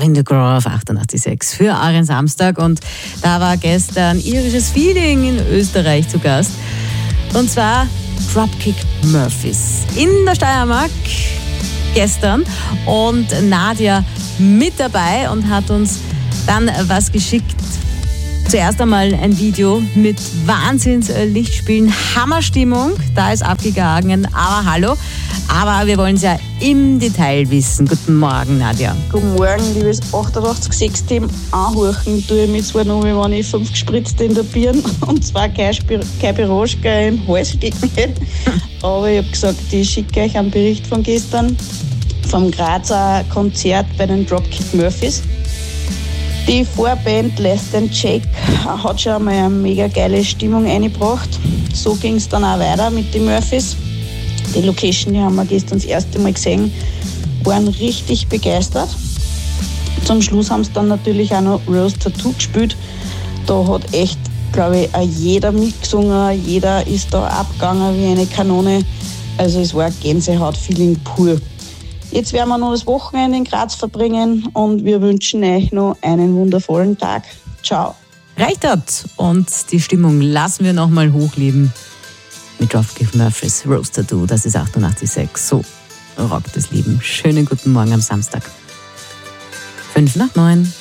Gavin DeGraw auf 88.6 für euren Samstag. Und da war gestern irisches Feeling in Österreich zu Gast. Und zwar Dropkick Murphys in der Steiermark gestern. Und Nadja mit dabei und hat uns dann was geschickt. Zuerst einmal ein Video mit Wahnsinns-Lichtspielen, Hammerstimmung, da ist abgegangen, aber hallo. Aber wir wollen es ja im Detail wissen. Guten Morgen, Nadja. Guten Morgen, liebes 88.6-Team. Anhorchen tue ich mich zwar noch, wie wenn ich 5 Gespritzte in der Birne und 2 Kaipiroschka im Hals stecken hätte. Aber ich habe gesagt, ich schicke euch einen Bericht von gestern vom Grazer Konzert bei den Dropkick Murphys. Die Vorband Less Than Jake hat schon einmal eine mega geile Stimmung eingebracht. So ging es dann auch weiter mit den Murphys. Die Location, die haben wir gestern das erste Mal gesehen, waren richtig begeistert. Zum Schluss haben sie dann natürlich auch noch Rose Tattoo gespielt. Da hat echt, glaube ich, auch jeder mitgesungen, jeder ist da abgegangen wie eine Kanone. Also es war Gänsehaut-Feeling pur. Jetzt werden wir noch das Wochenende in Graz verbringen und wir wünschen euch noch einen wundervollen Tag. Ciao. Reicht hat. Und die Stimmung lassen wir nochmal hochleben mit Dropkick Murphys Rose Tattoo. Das ist 88.6. So rockt das Leben. Schönen guten Morgen am Samstag. 8:55.